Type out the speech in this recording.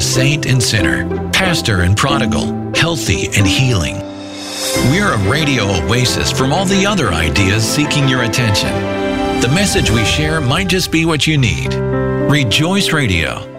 saint and sinner, pastor and prodigal, healthy and healing. We're a radio oasis from all the other ideas seeking your attention. The message we share might just be what you need. Rejoice Radio.